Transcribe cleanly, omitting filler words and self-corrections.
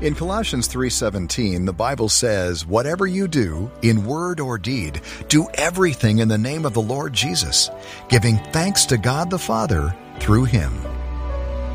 In Colossians 3:17, the Bible says, "Whatever you do, in word or deed, do everything in the name of the Lord Jesus, giving thanks to God the Father through Him."